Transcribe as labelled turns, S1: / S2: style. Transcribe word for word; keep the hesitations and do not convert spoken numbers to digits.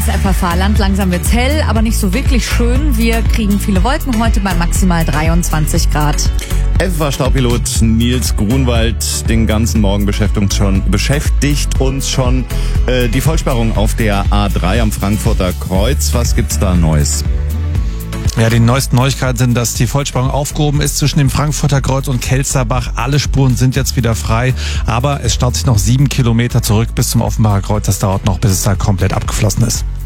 S1: F F H-Land. Langsam wird's hell, aber nicht so wirklich schön. Wir kriegen viele Wolken heute bei maximal dreiundzwanzig Grad.
S2: F F H-Staupilot Nils Grunwald den ganzen Morgen beschäftigt uns schon, beschäftigt uns schon äh, die Vollsperrung auf der A drei am Frankfurter Kreuz. Was gibt's da Neues?
S3: Ja, die neuesten Neuigkeiten sind, dass die Vollsperrung aufgehoben ist zwischen dem Frankfurter Kreuz und Kelsterbach. Alle Spuren sind jetzt wieder frei, aber es staut sich noch sieben Kilometer zurück bis zum Offenbacher Kreuz. Das dauert noch, bis es da komplett abgeflossen ist.